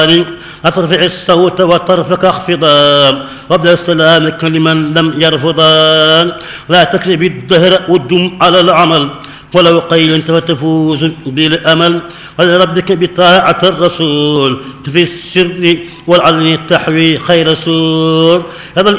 لا ترفع الصوت وطرفك اخفضا قبل استلامك لمن لم يرفضا. لا تكذب الدهر والدم على العمل ولو قيل فتفوز بالأمل. ولربك بطاعة الرسول في السر والعلن تحوي خير سور. هذا